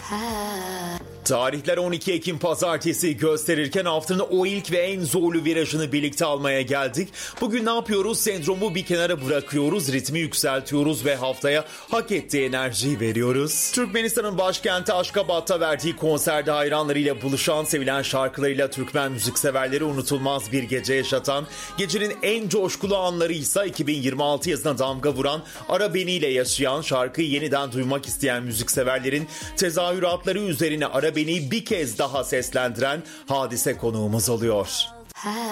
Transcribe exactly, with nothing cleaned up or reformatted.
Tarihler on iki Ekim Pazartesi gösterirken haftanın o ilk ve en zorlu virajını birlikte almaya geldik. Bugün ne yapıyoruz? Sendromu bir kenara bırakıyoruz, ritmi yükseltiyoruz ve haftaya hak ettiği enerjiyi veriyoruz. Türkmenistan'ın başkenti Aşkabat'ta verdiği konserde hayranlarıyla buluşan, sevilen şarkılarıyla Türkmen müzikseverleri unutulmaz bir gece yaşatan, gecenin en coşkulu anları ise iki bin yirmi altı yazına damga vuran Ara Beni ile yaşayan, şarkıyı yeniden duymak isteyen müzikseverlerin tezahüratları üzerine Ara Beni bir kez daha seslendiren Hadise konuğumuz oluyor.